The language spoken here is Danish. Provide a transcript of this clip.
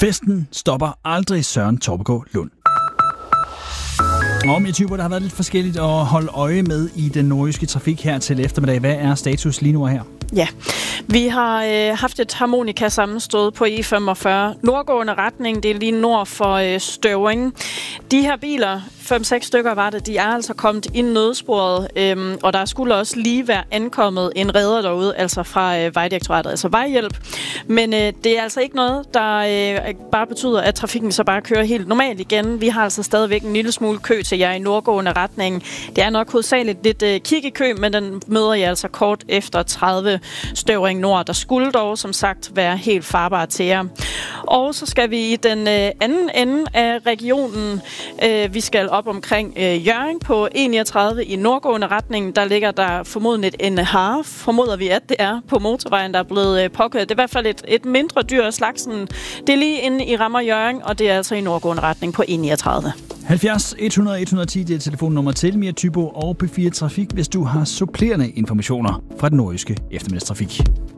Festen stopper aldrig, Søren Torpegaard Lund. Og med typer, der har været lidt forskelligt at holde øje med i den nordjyske trafik her til eftermiddag. Hvad er status lige nu her? Ja, vi har haft et harmonika-sammenstød på E45. Nordgående retning, det er lige nord for Støvring. De her biler, 5-6 stykker var det, de er altså kommet ind nødsporet, og der skulle også lige være ankommet en redder derude, altså fra Vejdirektoratet, altså vejhjælp. Men det er altså ikke noget, der bare betyder, at trafikken så bare kører helt normalt igen. Vi har altså stadigvæk en lille smule kø til jer i nordgående retning. Det er nok hovedsageligt lidt kiggekø, men den møder jeg altså kort efter 30 Støvring Nord, der skulle dog som sagt være helt farbar til jer. Og så skal vi i den anden ende af regionen. Vi skal op omkring Hjørring på E39 i nordgående retning. Der ligger der formodentlig en hare, formoder vi, at det er på motorvejen, der er blevet påkørt. Det er i hvert fald et mindre dyr af slagsen. Det er lige inde i rammer Hjørring, og det er altså i nordgående retning på E39. 70 100 110, det er telefonnummer til Mia Thybo og P4 Trafik, hvis du har supplerende informationer fra den nordjyske eftermiddagstrafik.